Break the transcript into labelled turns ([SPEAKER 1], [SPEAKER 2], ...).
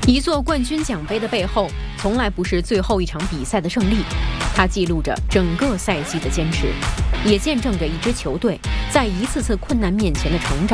[SPEAKER 1] 一座冠军奖杯的背后，从来不是最后一场比赛的胜利，它记录着整个赛季的坚持，也见证着一支球队在一次次困难面前的成长。